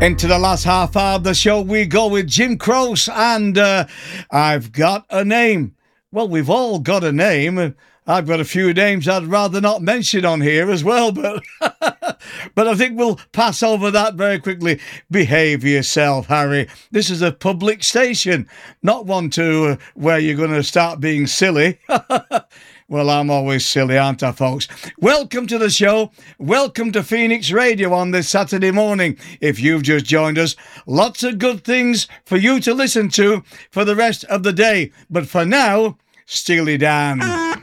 Into the last half hour of the show we go with Jim Croce and I've Got a Name. Well, we've all got a name. I've got a few names I'd rather not mention on here as well, but but I think we'll pass over that very quickly. Behave yourself, Harry. This is a public station, not one to where you're going to start being silly. Well, I'm always silly, aren't I, folks? Welcome to the show. Welcome to Phoenix Radio on this Saturday morning. If you've just joined us, lots of good things for you to listen to for the rest of the day. But for now, Steely Dan.